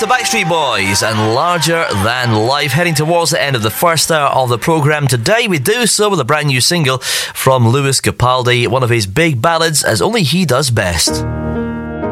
the Backstreet Boys and Larger Than Life. Heading towards the end of the first hour of the programme today, we do so with a brand new single from Lewis Capaldi, one of his big ballads, as only he does best.